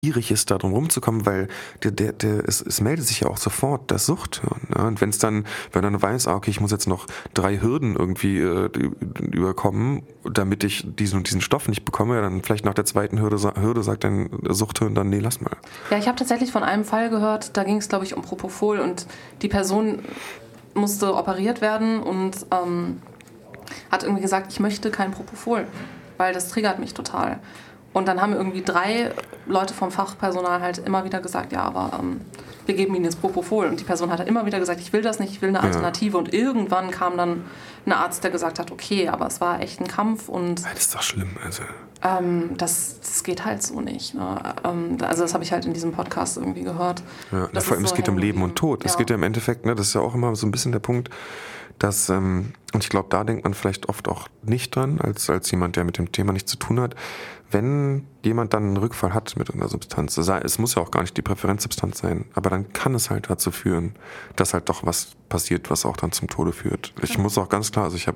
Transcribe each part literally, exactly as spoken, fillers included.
schwierig ist, da drum rumzukommen, weil der, der, der, es, es meldet sich ja auch sofort das Suchthirn. Ne? Und wenn es dann, wenn dann weiß, ah, okay, ich muss jetzt noch drei Hürden irgendwie äh, überkommen, damit ich diesen und diesen Stoff nicht bekomme, dann vielleicht nach der zweiten Hürde, Hürde sagt dein Suchthirn dann, nee, lass mal. Ja, ich habe tatsächlich von einem Fall gehört, da ging es, glaube ich, um Propofol und die Person musste operiert werden und ähm, hat irgendwie gesagt, ich möchte kein Propofol, weil das triggert mich total. Und dann haben irgendwie drei Leute vom Fachpersonal halt immer wieder gesagt, ja, aber ähm, wir geben ihnen jetzt Propofol. Und die Person hat immer wieder gesagt, ich will das nicht, ich will eine Alternative. Ja. Und irgendwann kam dann ein Arzt, der gesagt hat, okay, aber es war echt ein Kampf. Und das ist doch schlimm. Also. Ähm, das, das geht halt so nicht. Ne? Ähm, also das habe ich halt in diesem Podcast irgendwie gehört. Ja, vor allem, so es geht um Leben und Tod. Es ja. geht ja im Endeffekt, ne, das ist ja auch immer so ein bisschen der Punkt, dass, ähm, und ich glaube, da denkt man vielleicht oft auch nicht dran, als, als jemand, der mit dem Thema nichts zu tun hat, wenn jemand dann einen Rückfall hat mit einer Substanz, es muss ja auch gar nicht die Präferenzsubstanz sein, aber dann kann es halt dazu führen, dass halt doch was passiert, was auch dann zum Tode führt. Ich muss auch ganz klar, also ich habe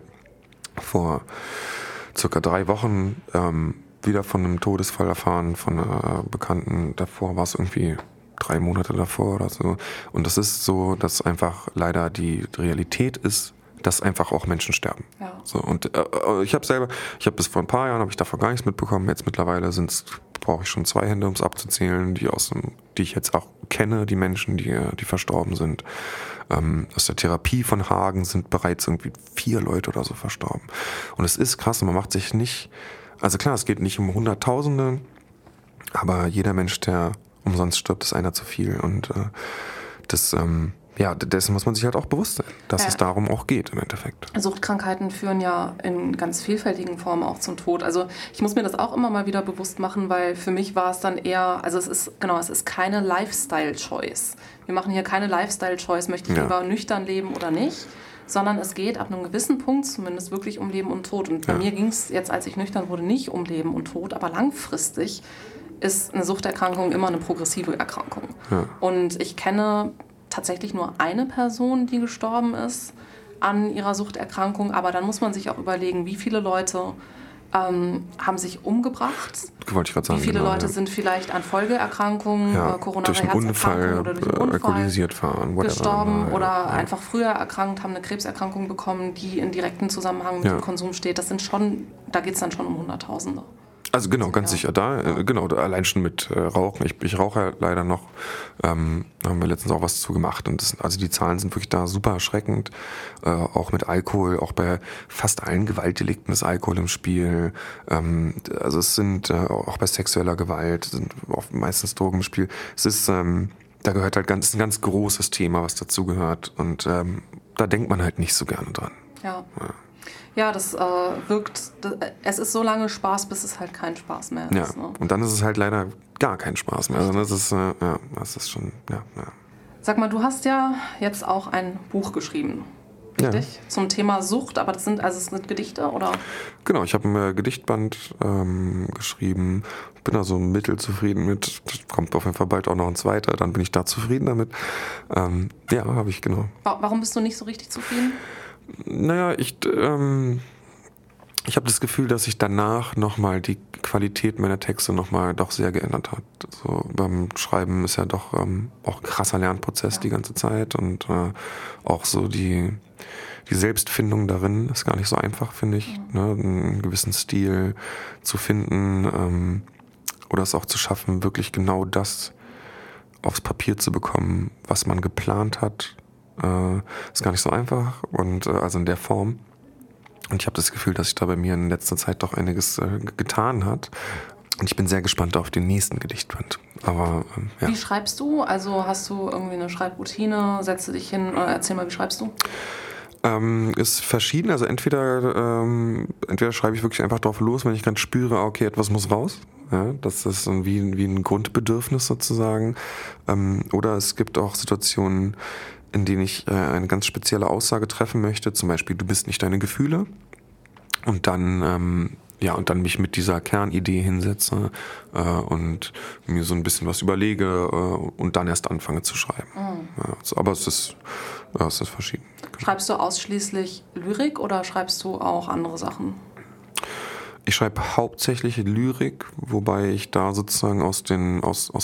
vor circa drei Wochen ähm, wieder von einem Todesfall erfahren, von einer Bekannten. Davor war es irgendwie drei Monate davor oder so. Und das ist so, dass einfach leider die Realität ist, dass einfach auch Menschen sterben. Ja. So, und äh, ich habe selber, ich habe bis vor ein paar Jahren, habe ich davon gar nichts mitbekommen. Jetzt mittlerweile sind's, brauche ich schon zwei Hände, um es abzuzählen, die aus dem, die ich jetzt auch kenne, die Menschen, die, die verstorben sind. Ähm, aus der Therapie von Hagen sind bereits irgendwie vier Leute oder so verstorben. Und es ist krass, und man macht sich nicht, also klar, es geht nicht um Hunderttausende, aber jeder Mensch, der umsonst stirbt, ist einer zu viel. Und äh, das, ähm, ja, dessen muss man sich halt auch bewusst sein, dass ja. es darum auch geht im Endeffekt. Suchtkrankheiten führen ja in ganz vielfältigen Formen auch zum Tod. Also ich muss mir das auch immer mal wieder bewusst machen, weil für mich war es dann eher, also es ist, genau, es ist keine Lifestyle-Choice. Wir machen hier keine Lifestyle-Choice, möchte ich ja. lieber nüchtern leben oder nicht, sondern es geht ab einem gewissen Punkt zumindest wirklich um Leben und Tod. Und bei ja. mir ging es jetzt, als ich nüchtern wurde, nicht um Leben und Tod, aber langfristig ist eine Suchterkrankung immer eine progressive Erkrankung. Ja. Und ich kenne tatsächlich nur eine Person, die gestorben ist an ihrer Suchterkrankung, aber dann muss man sich auch überlegen, wie viele Leute ähm, haben sich umgebracht. Wollte ich gerade sagen. Wie viele genau, Leute ja. sind vielleicht an Folgeerkrankungen, ja, äh, koronare durch einen Herzerkrankungen Unfall, oder durch einen Unfall alkoholisiert fahren, gestorben ja, oder ja. einfach früher erkrankt, haben eine Krebserkrankung bekommen, die in direktem Zusammenhang mit ja. dem Konsum steht. Das sind schon, da geht es dann schon um Hunderttausende. Also genau, ganz sicher. Da, ja. genau, da allein schon mit äh, Rauchen. Ich, ich rauche ja leider noch. Ähm, da haben wir letztens auch was zu gemacht. Und das, also die Zahlen sind wirklich da super erschreckend. Äh, auch mit Alkohol, auch bei fast allen Gewaltdelikten ist Alkohol im Spiel. Ähm, also es sind äh, auch bei sexueller Gewalt sind auch meistens Drogen im Spiel. Es ist, ähm, da gehört halt ganz, ein ganz großes Thema, was dazugehört. Und ähm, da denkt man halt nicht so gerne dran. Ja. ja. Ja, das äh, wirkt, das, es ist so lange Spaß, bis es halt kein Spaß mehr ist. Ja, ne? Und dann ist es halt leider gar kein Spaß mehr. Also das ist, äh, ja, das ist schon, ja, ja. Sag mal, du hast ja jetzt auch ein Buch geschrieben, richtig? Ja. Zum Thema Sucht, aber das sind, also es sind Gedichte, oder? Genau, ich habe ein äh, Gedichtband ähm, geschrieben, bin da so mittelzufrieden mit, das kommt auf jeden Fall bald auch noch ein zweiter, dann bin ich da zufrieden damit. Ähm, ja, habe ich, genau. Warum bist du nicht so richtig zufrieden? Naja, ich, ähm, ich habe das Gefühl, dass sich danach nochmal die Qualität meiner Texte nochmal doch sehr geändert hat. So, beim Schreiben ist ja doch ähm, auch ein krasser Lernprozess ja. die ganze Zeit und äh, auch so die, die Selbstfindung darin ist gar nicht so einfach, finde ich. Ja. Ne? Einen gewissen Stil zu finden ähm, oder es auch zu schaffen, wirklich genau das aufs Papier zu bekommen, was man geplant hat. Äh, ist gar nicht so einfach und äh, also in der Form. Und ich habe das Gefühl, dass sich da bei mir in letzter Zeit doch einiges äh, getan hat. Und ich bin sehr gespannt auf den nächsten Gedichtband. Aber ähm, ja. Wie schreibst du? Also hast du irgendwie eine Schreibroutine? Setzt du dich hin? Oder erzähl mal, wie schreibst du? Ähm, ist verschieden. Also entweder ähm, entweder schreibe ich wirklich einfach drauf los, wenn ich ganz spüre, okay, etwas muss raus. Ja, das ist wie, wie ein Grundbedürfnis sozusagen. Ähm, oder es gibt auch Situationen, in denen ich äh, eine ganz spezielle Aussage treffen möchte, zum Beispiel, du bist nicht deine Gefühle. Und dann, ähm, ja, und dann mich mit dieser Kernidee hinsetze äh, und mir so ein bisschen was überlege äh, und dann erst anfange zu schreiben. Mhm. Ja, so, aber es ist, ja, es ist verschieden. Schreibst du ausschließlich Lyrik oder schreibst du auch andere Sachen? Ich schreibe hauptsächlich Lyrik, wobei ich da sozusagen aus, den, aus, aus